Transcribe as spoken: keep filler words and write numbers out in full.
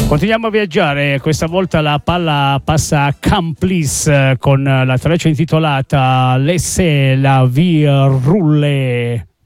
Continuiamo a viaggiare, questa volta la palla passa a Camplis con la traccia intitolata Laissez la vie rouler.